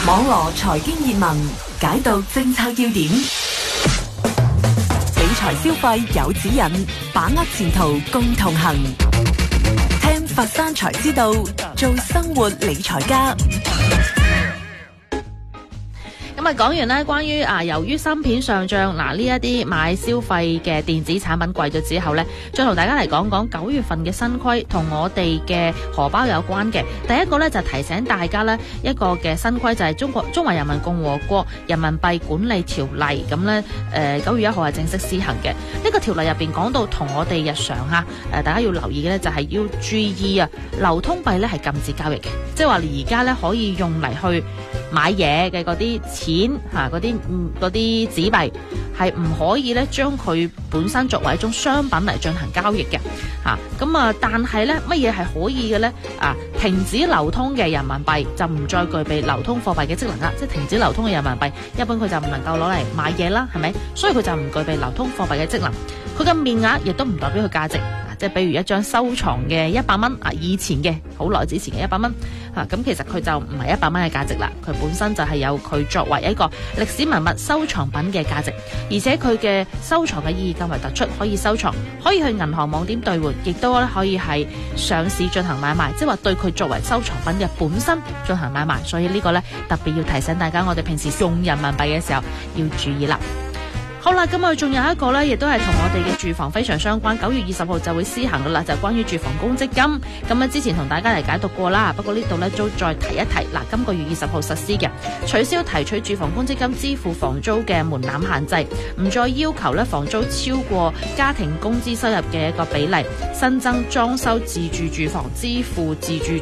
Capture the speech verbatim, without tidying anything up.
網羅財經熱聞，解讀政策要點，理財消費有指引，把握前途共同行。聽佛山財之道，做生活理財家。 咁啊，講完咧，關於啊，由於芯片上漲，嗱呢一啲買消費嘅電子產品貴咗之後呢，再同大家嚟講講九月份嘅新規同我哋嘅荷包有關嘅。第一個呢，就提醒大家呢一個嘅新規就係中國中華人民共和國人民幣管理條例，咁呢，誒九月一號係正式施行嘅。呢、這個條例入邊講到同我哋日常嚇誒大家要留意嘅呢，就係要注意啊，流通幣呢係禁止交易嘅，即係話你而家呢可以用嚟去買嘢嘅嗰啲錢嚇，嗰啲嗰啲紙幣係唔可以咧將佢本身作為一種商品嚟進行交易嘅嚇。咁啊，但係咧乜嘢係可以嘅咧？啊，停止流通嘅人民幣就唔再具備流通貨幣嘅職能啦。即係停止流通嘅人民幣，一般佢就唔能夠攞嚟買嘢啦，係咪？所以佢就唔具備流通貨幣嘅職能。佢嘅面額亦都唔代表佢價值。即係比如一張收藏嘅一百蚊啊，以前嘅好耐之前嘅一百蚊嚇，咁其實佢就唔係一百蚊嘅價值啦，佢本身就係有佢作為一個歷史文物收藏品嘅價值，而且佢嘅收藏嘅意義更為突出，可以收藏，可以去銀行網點兌換，亦都可以係上市進行買賣，即係話對佢作為收藏品嘅本身進行買賣，所以呢個呢，特別要提醒大家，我哋平時用人民幣嘅時候要注意啦。好啦，咁啊，仲有一個呢，亦都係同我哋嘅住房非常相關。九月二十號就會施行噶啦，就係關於住房公積金。咁啊，之前同大家嚟解讀過啦，不過呢度呢，都再提一提。嗱，今個月二十號實施嘅，取消提取住房公積金支付房租嘅門檻限制，唔再要求呢房租超過家庭工資收入嘅一個比例，新增裝修自住住房支付自住